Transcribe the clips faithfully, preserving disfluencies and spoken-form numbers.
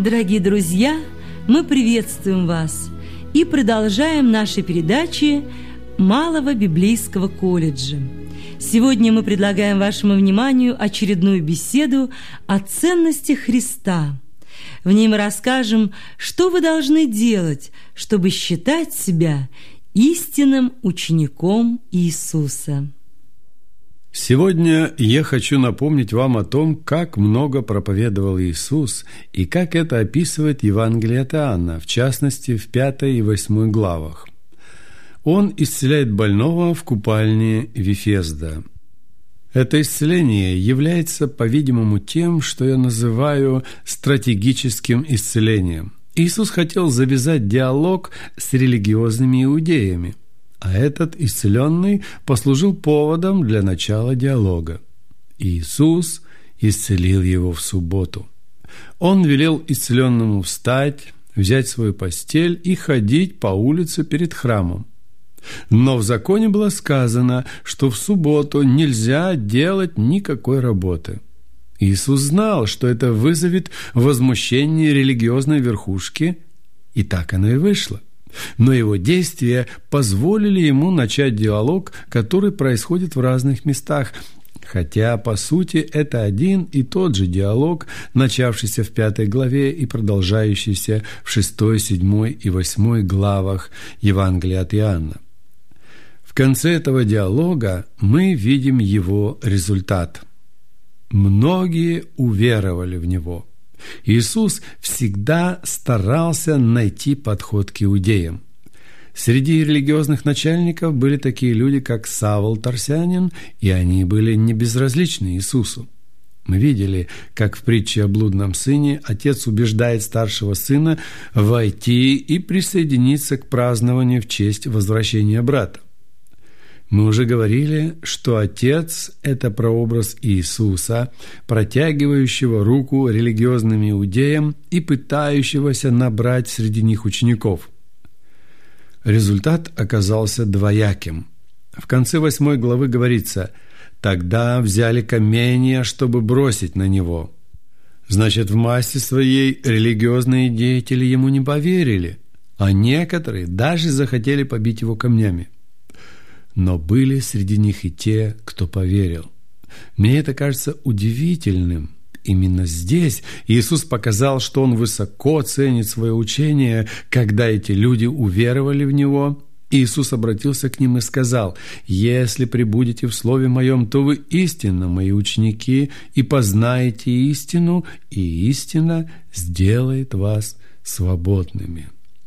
Дорогие друзья, мы приветствуем вас и продолжаем наши передачи Малого библейского колледжа. Сегодня мы предлагаем вашему вниманию очередную беседу о ценности Христа. В ней мы расскажем, что вы должны делать, чтобы считать себя истинным учеником Иисуса. Сегодня я хочу напомнить вам о том, как много проповедовал Иисус и как это описывает Евангелие от Иоанна, в частности, в пятой и восьмой главах. Он исцеляет больного в купальне Вифезда. Это исцеление является, по-видимому, тем, что я называю стратегическим исцелением. Иисус хотел завязать диалог с религиозными иудеями, а этот исцеленный послужил поводом для начала диалога. Иисус исцелил его в субботу. Он велел исцеленному встать, взять свою постель и ходить по улице перед храмом. Но в законе было сказано, что в субботу нельзя делать никакой работы. Иисус знал, что это вызовет возмущение религиозной верхушки, и так оно и вышло. Но его действия позволили ему начать диалог, который происходит в разных местах, хотя, по сути, это один и тот же диалог, начавшийся в пятой главе и продолжающийся в шестой, седьмой и восьмой главах Евангелия от Иоанна. В конце этого диалога мы видим его результат. Многие уверовали в него. Иисус всегда старался найти подход к иудеям. Среди религиозных начальников были такие люди, как Савл Тарсянин, и они были не безразличны Иисусу. Мы видели, как в притче о блудном сыне отец убеждает старшего сына войти и присоединиться к празднованию в честь возвращения брата. Мы уже говорили, что Отец – это прообраз Иисуса, протягивающего руку религиозным иудеям и пытающегося набрать среди них учеников. Результат оказался двояким. В конце восьмой главы говорится: «Тогда взяли каменья, чтобы бросить на него». Значит, в массе своей религиозные деятели ему не поверили, а некоторые даже захотели побить его камнями. Но были среди них и те, кто поверил. Мне это кажется удивительным. Именно здесь Иисус показал, что Он высоко ценит свое учение, когда эти люди уверовали в Него. Иисус обратился к ним и сказал: «Если пребудете в Слове Моем, то вы истинно Мои ученики, и познаете истину, и истина сделает вас свободными».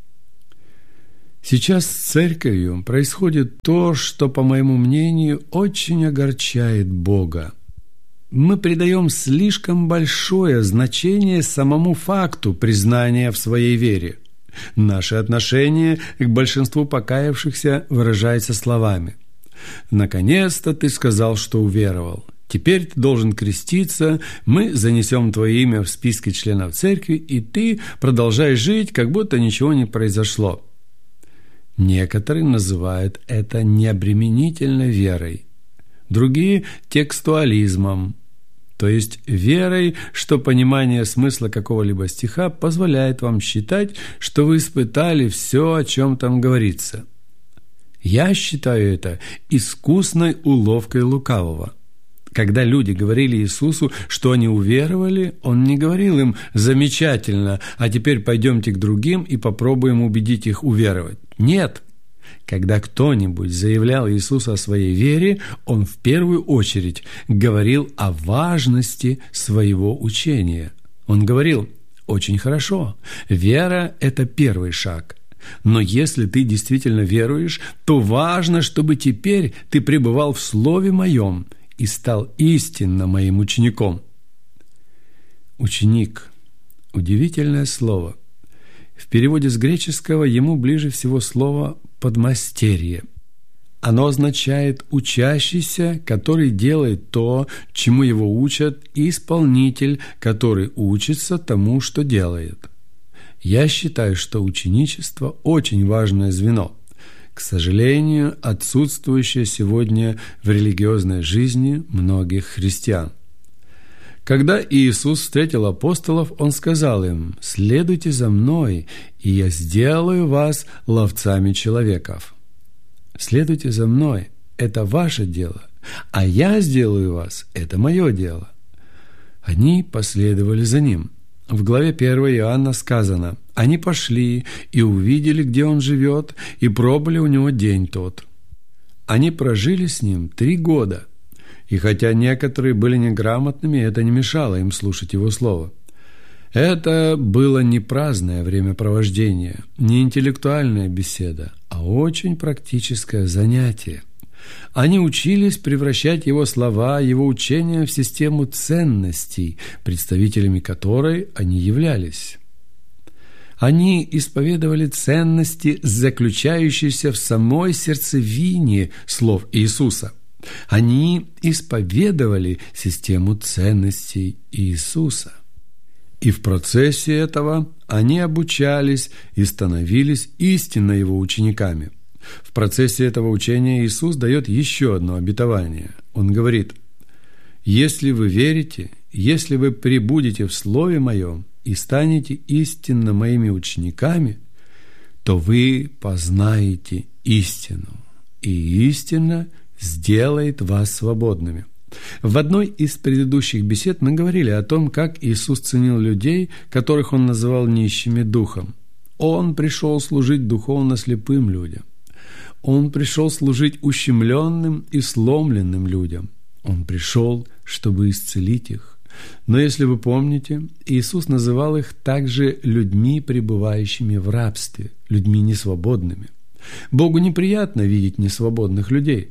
Сейчас с церковью происходит то, что, по моему мнению, очень огорчает Бога. Мы придаем слишком большое значение самому факту признания в своей вере. Наше отношение к большинству покаявшихся выражается словами: «Наконец-то ты сказал, что уверовал. Теперь ты должен креститься, мы занесем твое имя в списке членов церкви, и ты продолжаешь жить, как будто ничего не произошло». Некоторые называют это необременительной верой, другие – текстуализмом, то есть верой, что понимание смысла какого-либо стиха позволяет вам считать, что вы испытали все, о чем там говорится. Я считаю это искусной уловкой лукавого. Когда люди говорили Иисусу, что они уверовали, Он не говорил им: «Замечательно, а теперь пойдемте к другим и попробуем убедить их уверовать». Нет. Когда кто-нибудь заявлял Иисусу о своей вере, Он в первую очередь говорил о важности своего учения. Он говорил: «Очень хорошо, вера – это первый шаг. Но если ты действительно веруешь, то важно, чтобы теперь ты пребывал в Слове Моем и стал истинно Моим учеником». Ученик – удивительное слово. В переводе с греческого ему ближе всего слово «подмастерье». Оно означает «учащийся, который делает то, чему его учат, и исполнитель, который учится тому, что делает». Я считаю, что ученичество – очень важное звено, к сожалению, отсутствующее сегодня в религиозной жизни многих христиан. Когда Иисус встретил апостолов, Он сказал им: «Следуйте за Мной, и я сделаю вас ловцами человеков». «Следуйте за Мной» – это ваше дело, а я сделаю вас – это мое дело. Они последовали за Ним. В главе первой Иоанна сказано: «Они пошли и увидели, где Он живет, и пробыли у Него день тот». Они прожили с Ним три года. И хотя некоторые были неграмотными, это не мешало им слушать Его Слово. Это было не праздное времяпровождение, не интеллектуальная беседа, а очень практическое занятие. Они учились превращать Его слова, Его учения в систему ценностей, представителями которой они являлись. Они исповедовали ценности, заключающиеся в самой сердцевине слов Иисуса. Они исповедовали систему ценностей Иисуса. И в процессе этого они обучались и становились истинно Его учениками. В процессе этого учения Иисус дает еще одно обетование. Он говорит: «Если вы верите, если вы пребудете в Слове Моем и станете истинно Моими учениками, то вы познаете истину, и истина сделает вас свободными». В одной из предыдущих бесед мы говорили о том, как Иисус ценил людей, которых Он называл нищими духом. Он пришел служить духовно слепым людям. Он пришел служить ущемленным и сломленным людям. Он пришел, чтобы исцелить их. Но если вы помните, Иисус называл их также людьми, пребывающими в рабстве, людьми несвободными. Богу неприятно видеть несвободных людей.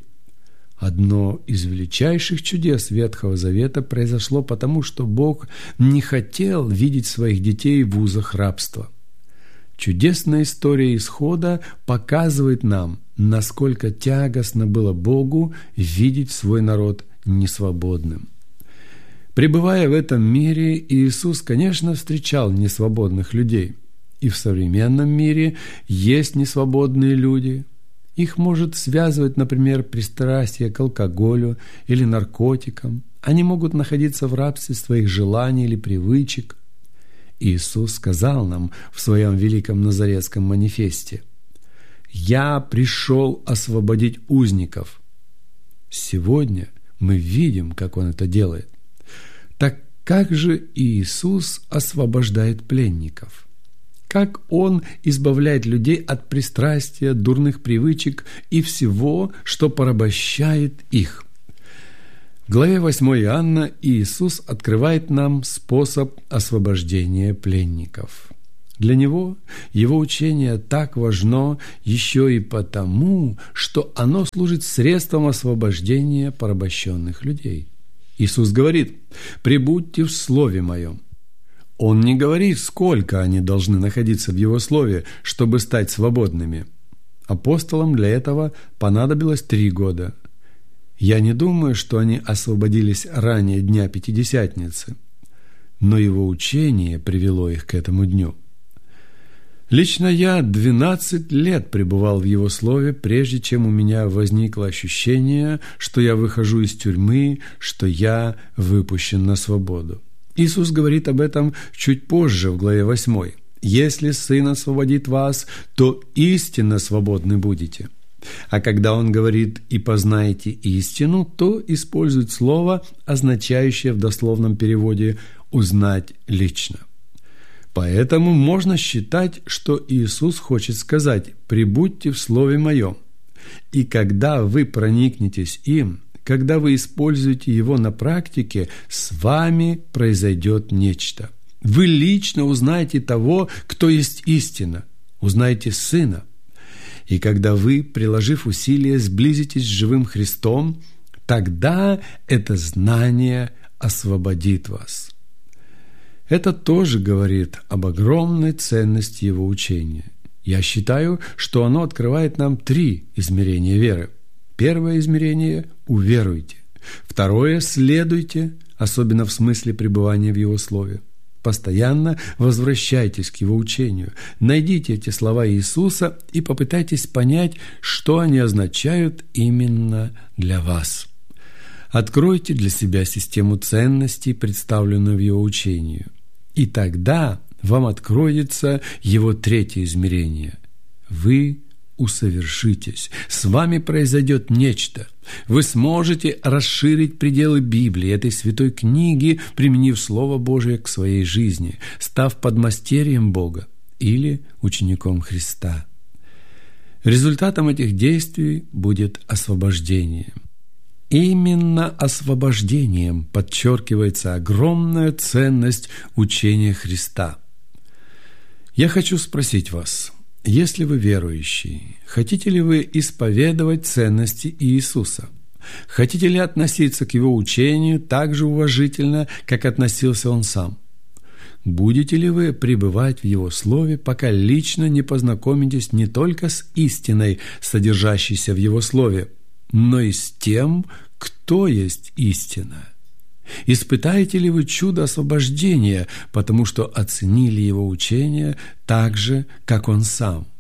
Одно из величайших чудес Ветхого Завета произошло потому, что Бог не хотел видеть своих детей в узах рабства. Чудесная история Исхода показывает нам, насколько тягостно было Богу видеть свой народ несвободным. Пребывая в этом мире, Иисус, конечно, встречал несвободных людей. И в современном мире есть несвободные люди. Их может связывать, например, пристрастие к алкоголю или наркотикам. Они могут находиться в рабстве своих желаний или привычек. Иисус сказал нам в Своем великом Назаретском манифесте: «Я пришел освободить узников». Сегодня мы видим, как Он это делает. Так как же Иисус освобождает пленников? Как Он избавляет людей от пристрастия, дурных привычек и всего, что порабощает их? В главе восьмой Иоанна Иисус открывает нам способ освобождения пленников. Для Него Его учение так важно еще и потому, что оно служит средством освобождения порабощенных людей. Иисус говорит: «Пребудьте в Слове Моем». Он не говорит, сколько они должны находиться в Его Слове, чтобы стать свободными. Апостолам для этого понадобилось три года. Я не думаю, что они освободились ранее Дня Пятидесятницы, но Его учение привело их к этому дню. Лично я двенадцать лет пребывал в Его Слове, прежде чем у меня возникло ощущение, что я выхожу из тюрьмы, что я выпущен на свободу. Иисус говорит об этом чуть позже, в главе восьмой. «Если Сын освободит вас, то истинно свободны будете». А когда Он говорит «и познаете истину», то использует слово, означающее в дословном переводе «узнать лично». Поэтому можно считать, что Иисус хочет сказать: «Пребудьте в Слове Моем». И когда вы проникнетесь им, когда вы используете его на практике, с вами произойдет нечто. Вы лично узнаете того, кто есть истина, узнаете Сына. И когда вы, приложив усилия, сблизитесь с живым Христом, тогда это знание освободит вас. Это тоже говорит об огромной ценности Его учения. Я считаю, что оно открывает нам три измерения веры. Первое измерение – уверуйте. Второе – следуйте, особенно в смысле пребывания в Его Слове. Постоянно возвращайтесь к Его учению. Найдите эти слова Иисуса и попытайтесь понять, что они означают именно для вас. Откройте для себя систему ценностей, представленную в его учении, и тогда вам откроется его третье измерение. Вы усовершитесь, с вами произойдет нечто. Вы сможете расширить пределы Библии, этой святой книги, применив Слово Божие к своей жизни, став подмастерьем Бога или учеником Христа. Результатом этих действий будет освобождение. Именно освобождением подчеркивается огромная ценность учения Христа. Я хочу спросить вас, если вы верующий, хотите ли вы исповедовать ценности Иисуса? Хотите ли относиться к Его учению так же уважительно, как относился Он сам? Будете ли вы пребывать в Его Слове, пока лично не познакомитесь не только с истиной, содержащейся в Его Слове, но и с тем, кто есть истина? Испытаете ли вы чудо освобождения, потому что оценили Его учение так же, как Он сам?